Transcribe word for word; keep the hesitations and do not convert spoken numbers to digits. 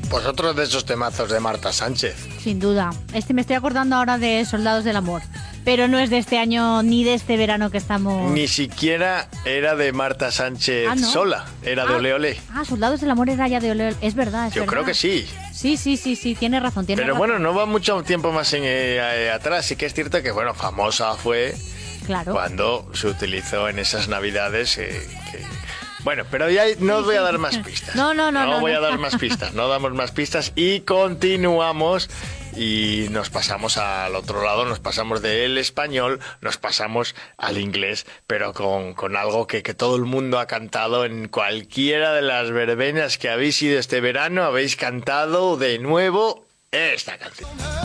Pues otro de esos temazos de Marta Sánchez. Sin duda. Este me estoy acordando ahora de Soldados del Amor. Pero no es de este año ni de este verano que estamos... Ni siquiera era de Marta Sánchez Ah, ¿no? sola, era de Ah, Ole Ole. Ah, Soldados del Amor era ya de Ole Ole. Es verdad, es Yo verdad. creo que sí. Sí, sí, sí, sí, tiene razón, tiene Pero razón. bueno, no va mucho tiempo más en, eh, eh, atrás. Sí que es cierto que, bueno, famosa fue Claro. cuando se utilizó en esas navidades. Eh, que... Bueno, pero ya no os voy a dar más pistas. No, no, no, No no, voy no. a dar más pistas, no damos más pistas y continuamos y nos pasamos al otro lado, nos pasamos del español, nos pasamos al inglés, pero con, con algo que, que todo el mundo ha cantado en cualquiera de las verbenas que habéis ido este verano, habéis cantado de nuevo esta canción.